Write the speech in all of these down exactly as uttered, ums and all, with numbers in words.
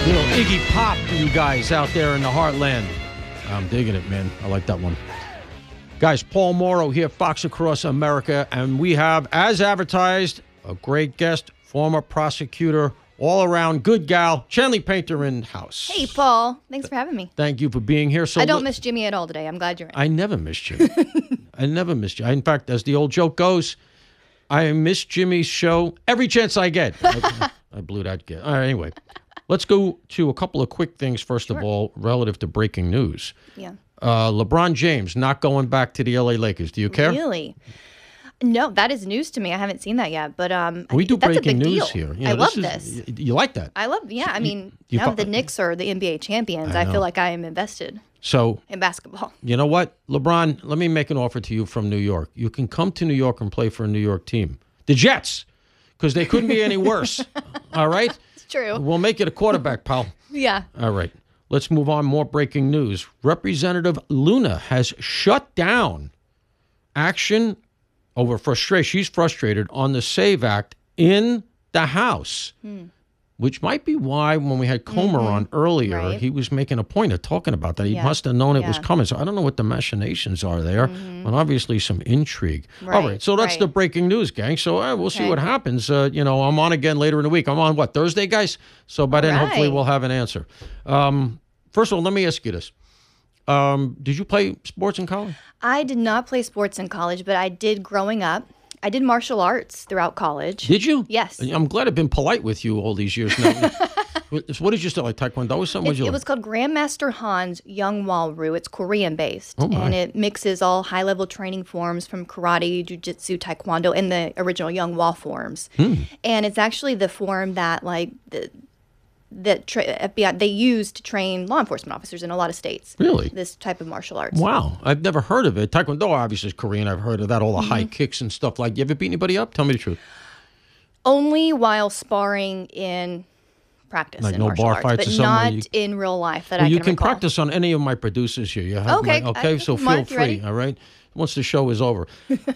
Little Iggy Pop for you guys out there in the heartland. I'm digging it, man. I like that one. Guys, Paul Mauro here, Fox Across America, and we have, as advertised, a great guest, former prosecutor, all-around good gal, Chanley Painter in house. Hey, Paul. Thanks for having me. Thank you for being here. So I don't miss Jimmy at all today. I'm glad you're in. I never miss Jimmy. I never missed you. In fact, as the old joke goes, I miss Jimmy's show every chance I get. I, I blew that guess. All right, anyway. Let's go to a couple of quick things, first Sure. of all, relative to breaking news. Yeah. Uh, LeBron James not going back to the L A Lakers. Do you care? Really? No, that is news to me. I haven't seen that yet, but um, We do that's breaking a big news deal. here. You I know, love is- this. y- You like that? I love, yeah. I mean, you now fo- that the Knicks are the N B A champions, I I, know. feel like I am invested So, in basketball. you know what? LeBron, let me make an offer to you from New York. You can come to New York and play for a New York team. The Jets, because they couldn't be any worse. All right? It's true. We'll make it a quarterback, pal. Yeah. All right. Let's move on. More breaking news. Representative Luna has shut down action over frustration. She's frustrated on the SAVE Act in the House, Hmm. which might be why when we had Comer on earlier, Right. he was making a point of talking about that. He Yeah. must have known it was Yeah. coming. So I don't know what the machinations are there, but obviously some intrigue. All right. Right, So that's right. the breaking news, gang. So uh, we'll see Okay. what happens. Uh, you know, I'm on again later in the week. I'm on what, Thursday, guys? So by then, hopefully, right. we'll have an answer. Um, first of all, let me ask you this. Um, did you play sports in college? I did not play sports in college, but I did growing up. I did martial arts throughout college. Did you? Yes. I'm glad I've been polite with you all these years now. what what did you study, like Taekwondo or something? What'd It, you it learn? was called Grandmaster Han's Young Walru. It's Korean based, Oh, my. and it mixes all high level training forms from karate, jujitsu, taekwondo, and the original Young Wall forms. Hmm. And it's actually the form that like the that tra- F B I they use to train law enforcement officers in a lot of states. Really? This type of martial arts. Wow, I've never heard of it. Taekwondo obviously is Korean. I've heard of that, all the Mm-hmm. high kicks and stuff like. You ever beat anybody up? Tell me the truth. Only while sparring in practice Like in no martial bar arts, fights but or something where not you- in real life that Well, I you can can recall. practice on any of my producers here. You have Okay, my, okay, I- so feel Mark, you free. ready? All right. Once the show is over,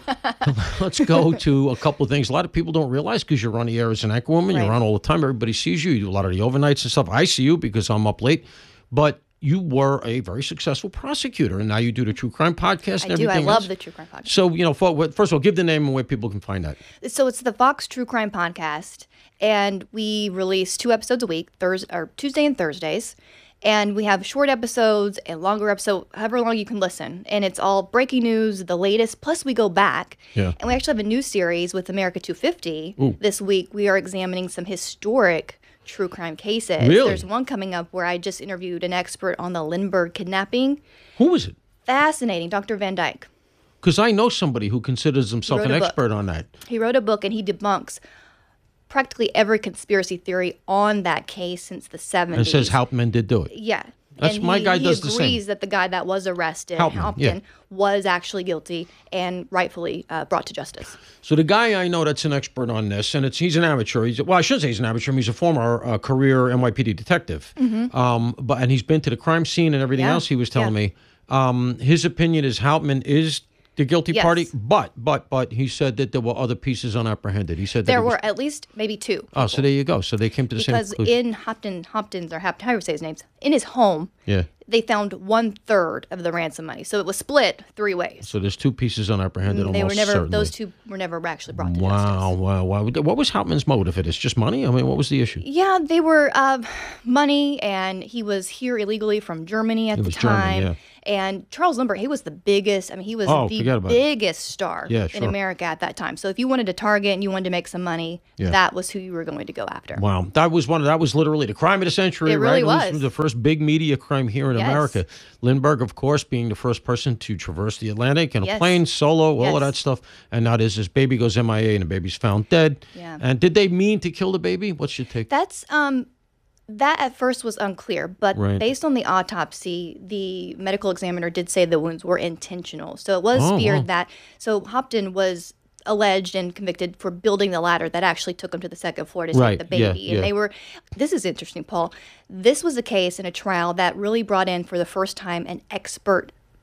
let's go to a couple of things. A lot of people don't realize because you're on the air as an anchor woman, you're Right. on all the time. Everybody sees you. You do a lot of the overnights and stuff. I see you because I'm up late, but you were a very successful prosecutor, and now you do the true crime podcast and I do. I everything love else. the true crime podcast. So, you know, fo- first of all, give the name and where people can find that. So it's the Fox True Crime Podcast, and we release two episodes a week, Thursday or Tuesday and Thursdays, and we have short episodes and longer episodes, however long you can listen, and it's all breaking news, the latest. Plus, we go back, Yeah. and we actually have a new series with America two fifty Ooh. this week. We are examining some historic true crime cases. Really? There's one coming up where I just interviewed an expert on the Lindbergh kidnapping. Who is it? Fascinating, Doctor Van Dyke. Because I know somebody who considers himself wrote an a book. expert on that. He wrote a book and he debunks practically every conspiracy theory on that case since the And seventies. says Hauptmann did do it. Yeah. That's- and my he, guy he does the same. agrees that the guy that was arrested, Hauptmann, Hauptmann, yeah. was actually guilty and rightfully uh, brought to justice. So the guy I know that's an expert on this, and it's he's an amateur. He's well, I shouldn't say he's an amateur. He's a former uh, career N Y P D detective. Um, but and he's been to the crime scene and everything Mm-hmm. Yeah, else. He was telling yeah. me. Um, his opinion is Hauptmann is the guilty Yes. party, but but but he said that there were other pieces unapprehended. He said that There it was- were at least maybe two. Oh, so there you go. So they came to the Because same conclusion. in Hopton, Hopton's, or Hopton, however you say his names, in his home, Yeah. they found one third of the ransom money. So it was split three ways. So there's two pieces unapprehended. Mm, They were almost never; certainly. those two were never actually brought to Wow, justice. wow, wow. What was Hauptmann's motive? It is just money. I mean, what was the issue? Yeah, they were uh, money, and he was here illegally from Germany at It the was German, time. yeah. And Charles Lindbergh, he was the biggest. I mean, he was Oh, forget the about it. biggest star Yeah, in sure. America at that time. So if you wanted to target and you wanted to make some money, Yeah. that was who you were going to go after. Wow, that was one. Of, that was literally the crime of the century. It really right? was. the first big media crime here in Yes. America. Lindbergh, of course, being the first person to traverse the Atlantic in a Yes. plane, solo, all of Yes. that stuff. And now there's this baby goes M I A and the baby's found dead. Yeah. And did they mean to kill the baby? What's your take? That's um that at first was unclear, but Right. based on the autopsy, the medical examiner did say the wounds were intentional. So it was Oh, feared wow. that so Hopton was alleged and convicted for building the ladder that actually took him to the second floor to Right, take the yeah, baby. yeah. And they were this is interesting, Paul. This was a case in a trial that really brought in for the first time an expert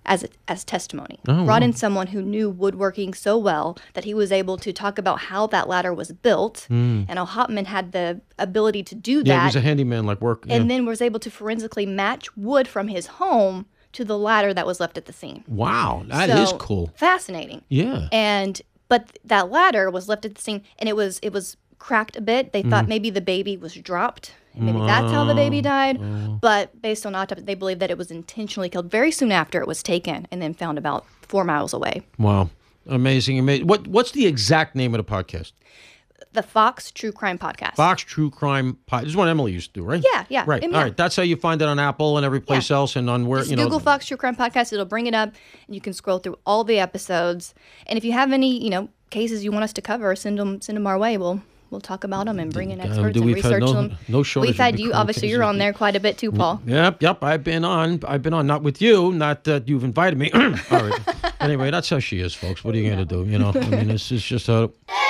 as a, as testimony. Oh, Brought wow. in someone who knew woodworking so well that he was able to talk about how that ladder was built and how Hauptmann had the ability to do that. Yeah, he was a handyman, like work. and yeah. then was able to forensically match wood from his home to the ladder that was left at the scene. Wow, that is So, cool. Fascinating. Yeah. And but that ladder was left at the scene, and it was it was cracked a bit. They Mm. thought maybe the baby was dropped. And maybe that's how the baby died. But based on autopsy, they believe that it was intentionally killed very soon after it was taken and then found about four miles away. Wow. Amazing. Amazing. What, what's the exact name of the podcast? The Fox True Crime Podcast. Fox True Crime Podcast. This is what Emily used to do, right? Yeah, yeah. Right. Um, All yeah. right. That's how you find it on Apple and every place Yeah. else and on where, Just you know. Google Fox True Crime Podcast. It'll bring it up, and you can scroll through all the episodes. And if you have any, you know, cases you want us to cover, send them send them our way. We'll we'll talk about them and bring in Uh, experts do and we've had research no- them. no shortage We've of had big you. crime Obviously, you're cases. on there quite a bit too, Paul. Yep, yep. I've been on. I've been on. Not with you. Not that you've invited me. All right. Anyway, that's how she is, folks. What are you going to do? You know, I mean, this is just a.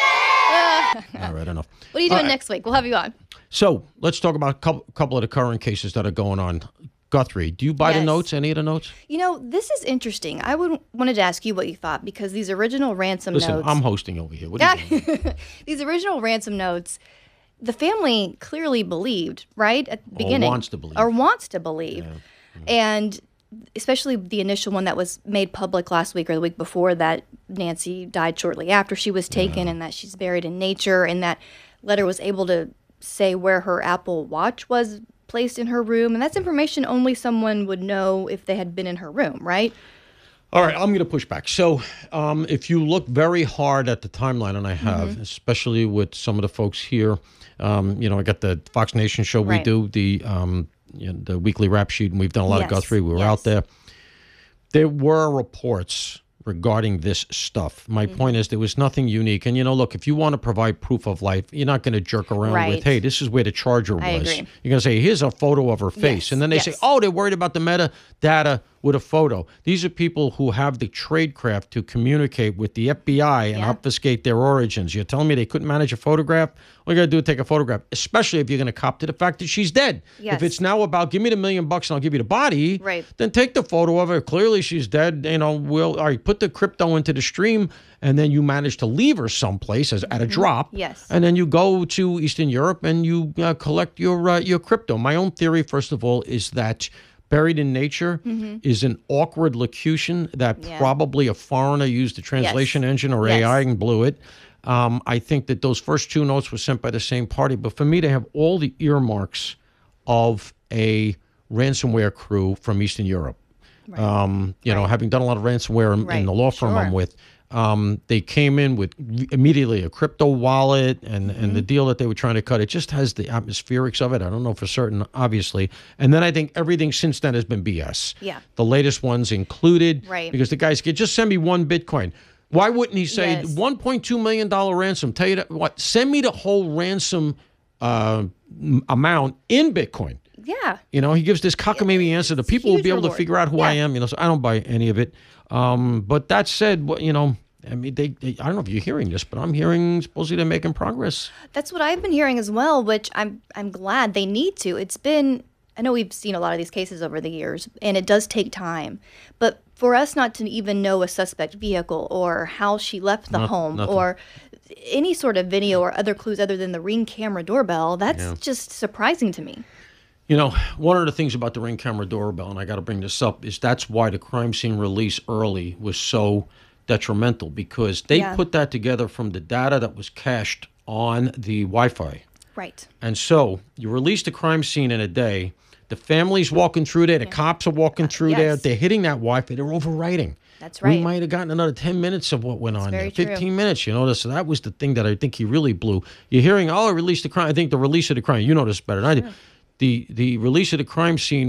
All right, enough. What are you doing All right. next week? We'll have you on. So let's talk about a couple, couple of the current cases that are going on. Guthrie, do you buy the Yes. notes? Any of the notes? You know, this is interesting. I would wanted to ask you what you thought because these original ransom Listen, notes. I'm hosting over here. What are you doing? These original ransom notes, the family clearly believed, right? At the beginning. wants to believe. Or wants to believe. And especially the initial one that was made public last week or the week before that Nancy died shortly after she was taken and that she's buried in nature, and that letter was able to say where her Apple Watch was placed in her room. And that's information only someone would know if they had been in her room, right? All right, I'm going to push back. So, um, if you look very hard at the timeline, and I have, Mm-hmm. especially with some of the folks here, um, you know, I got the Fox Nation show we Right. do, the um, you know, the weekly rap sheet, and we've done a lot Yes, of Guthrie. We were yes. out there. There were reports regarding this stuff. My Mm-hmm. point is there was nothing unique. And, you know, look, if you want to provide proof of life, you're not going to jerk around Right. with, hey, this is where the charger I was. agree. You're going to say, here's a photo of her face. Yes, And then they yes. say, oh, they're worried about the metadata with a photo. These are people who have the tradecraft to communicate with the F B I and Yeah. obfuscate their origins. You're telling me they couldn't manage a photograph? All you got to do is take a photograph, especially if you're going to cop to the fact that she's dead. Yes. If it's now about, give me the million bucks and I'll give you the body, Right. then take the photo of her. Clearly she's dead. You know, we'll, all right, put the crypto into the stream, and then you manage to leave her someplace as, at a drop. Yes. And then you go to Eastern Europe and you uh, collect your uh, your crypto. My own theory, first of all, is that buried in nature is an awkward locution that Yeah. probably a foreigner used a translation engine or Yes. A I and blew it. Um, I think that those first two notes were sent by the same party. But for me to have all the earmarks of a ransomware crew from Eastern Europe, um, you know, having done a lot of ransomware in, in Right. the law firm Sure. I'm with, um, they came in with immediately a crypto wallet and, and the Mm-hmm. deal that they were trying to cut. It just has the atmospherics of it. I don't know for certain, obviously. And then I think everything since then has been B S. Yeah. The latest ones included. Right. Because the guys get, just send me one Bitcoin. Why wouldn't he say Yes. one point two million dollars ransom? Tell you that, what? Send me the whole ransom uh, m- amount in Bitcoin. Yeah. You know, he gives this cockamamie answer. The It's a people will huge be able to reward. figure out who I Yeah. am. You know, so I don't buy any of it. Um, but that said, what you know, I mean, they, they. I don't know if you're hearing this, but I'm hearing supposedly they're making progress. That's what I've been hearing as well, which I'm I'm glad they need to. It's been I know we've seen a lot of these cases over the years, and it does take time. But for us not to even know a suspect vehicle or how she left the No- home nothing. or any sort of video or other clues other than the Ring camera doorbell, that's just surprising to me. You know, one of the things about the Ring camera doorbell, and I got to bring this up, is that's why the crime scene release early was so detrimental, because they Yeah. put that together from the data that was cached on the Wi-Fi. Right. And so you release the crime scene in a day. The family's walking through there. The cops are walking through there. yes. They're hitting that Wi-Fi. They're overwriting. That's We right. might have gotten another ten minutes of what went on there. very true. fifteen minutes, you know. So that was the thing that I think he really blew. You're hearing, oh, release the crime. I think the release of the crime, you know this better than I do. The, the release of the crime scene